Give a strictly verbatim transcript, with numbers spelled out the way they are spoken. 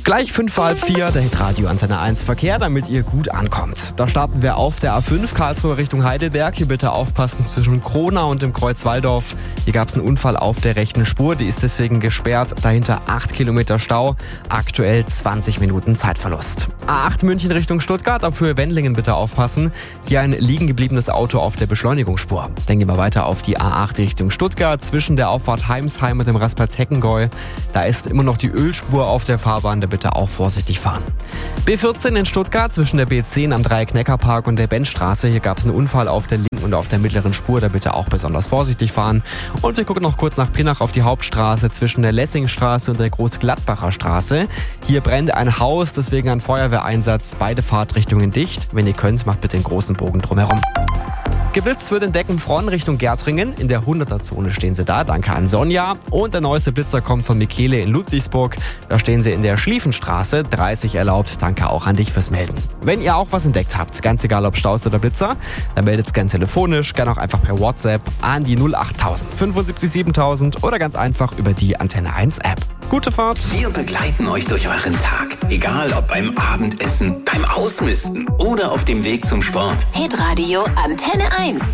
Gleich fünf vor halb vier, der Hitradio Antenne eins Verkehr, damit ihr gut ankommt. Da starten wir auf der A fünf Karlsruhe Richtung Heidelberg. Hier bitte aufpassen zwischen Kronau und dem Kreuz Walldorf. Hier gab es einen Unfall auf der rechten Spur, die ist deswegen gesperrt. Dahinter acht Kilometer Stau, aktuell zwanzig Minuten Zeitverlust. A acht München Richtung Stuttgart, auf Höhe Wendlingen bitte aufpassen. Hier ein liegen gebliebenes Auto auf der Beschleunigungsspur. Dann gehen wir weiter auf die A acht Richtung Stuttgart, zwischen der Auffahrt Heimsheim und dem Rastplatz Heckengäu. Da ist immer noch die Ölspur auf der Fahrbahn, da bitte auch vorsichtig fahren. B vierzehn in Stuttgart, zwischen der B zehn am Dreieck-Neckar-Park und der Benchstraße. Hier gab es einen Unfall auf der linken und auf der mittleren Spur, da bitte auch besonders vorsichtig fahren. Und wir gucken noch kurz nach Pinnach auf die Hauptstraße zwischen der Lessingstraße und der Großgladbacher Straße. Hier brennt ein Haus, deswegen ein Feuerwehreinsatz. Beide Fahrtrichtungen dicht. Wenn ihr könnt, macht bitte den großen Bogen drumherum. Geblitzt wird in Deckenfronn Richtung Gärtringen. In der hunderter-Zone stehen sie da. Danke an Sonja. Und der neueste Blitzer kommt von Michele in Ludwigsburg. Da stehen sie in der Schlieffenstraße. dreißig erlaubt. Danke auch an dich fürs Melden. Wenn ihr auch was entdeckt habt, ganz egal ob Staus oder Blitzer, dann meldet es gerne telefonisch, gerne auch einfach per WhatsApp an die null acht null null null fünf sieben sieben oder ganz einfach über die Antenne eins App. Gute Fahrt! Wir begleiten euch durch euren Tag. Egal ob beim Abendessen, beim Ausmisten oder auf dem Weg zum Sport. Hitradio Antenne eins.